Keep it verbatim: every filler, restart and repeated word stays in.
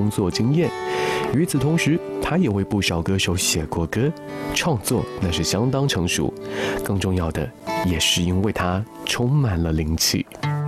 工作经验。与此同时，他也为不少歌手写过歌，创作那是相当成熟。更重要的，也是因为他充满了灵气。